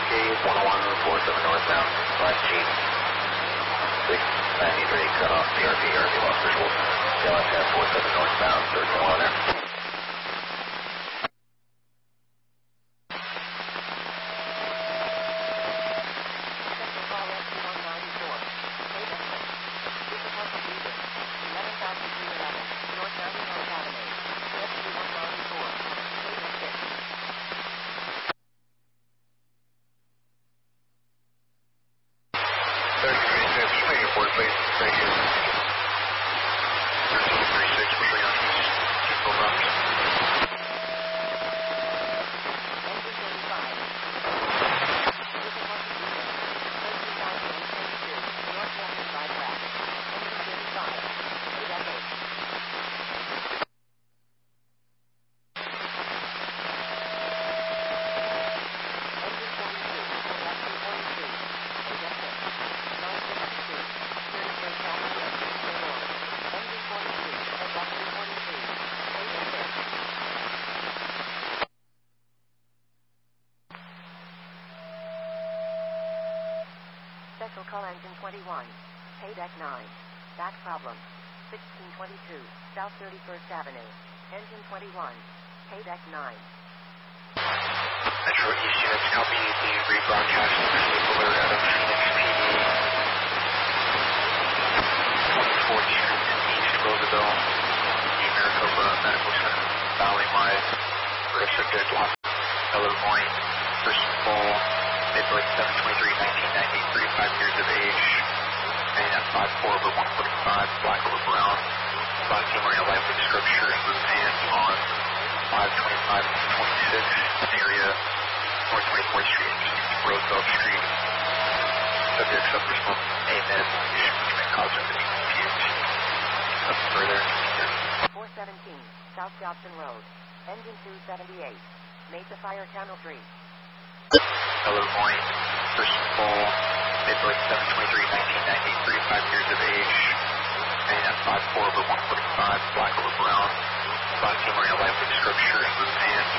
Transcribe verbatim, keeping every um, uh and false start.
one oh one four seven northbound, last Chief, six ninety-three, cut off, P R P, R P lost visual, K L S four seven northbound, third one there. Special call engine twenty-one, Paydeck nine, back problem, sixteen twenty-two, South thirty-first Avenue, engine twenty-one, Paydeck nine. Metro East units copy the rebroadcast escape alert out of Phoenix P D. fourth Street East Roosevelt, New Maricopa Medical Center, Valley-wide, for a subject lost. Hello, morning, first fall, April seven twenty-three nineteen ninety, thirty-five years of age, and at five four over one forty-five, black over brown, black marine lifelike structure, and blue pants on five twenty-five twenty-six, area, North twenty-fourth Street, East Roosevelt Street. Subject suffer from amen, which may cause them to be confused. Up further, four seventeen, South Jobson Road, engine two seventy-eight, Mesa Fire Channel three. Hello, morning, first fall, April seven twenty-three nineteen ninety, thirty-five years of age, and at five four over one forty-five, black over brown, black marine lifelike structure, and blue pants